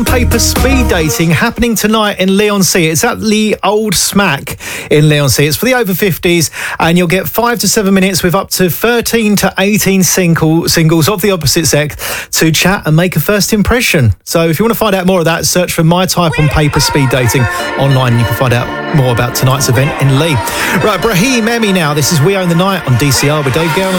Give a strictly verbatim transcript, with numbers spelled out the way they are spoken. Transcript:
Paper speed dating happening tonight in Leigh-on-Sea. It's at the Old Smack in Leigh-on-Sea. It's for the over fifties, and you'll get five to seven minutes with up to thirteen to eighteen single, singles of the opposite sex to chat and make a first impression. So if you want to find out more of that, search for My Type on Paper speed dating online. You can find out more about tonight's event in Leigh. Right, Brahim Emmy now. This is We Own the Night on D C R with Dave Gale.